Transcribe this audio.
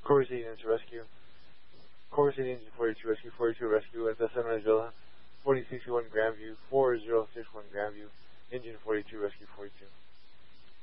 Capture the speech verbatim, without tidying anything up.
Corpus City Engine Rescue. Corpus City Engine forty-two Rescue, forty-two Rescue at the Sunrise Villa, forty sixty-one Grandview, four zero six one Grandview, Engine forty-two Rescue forty-two.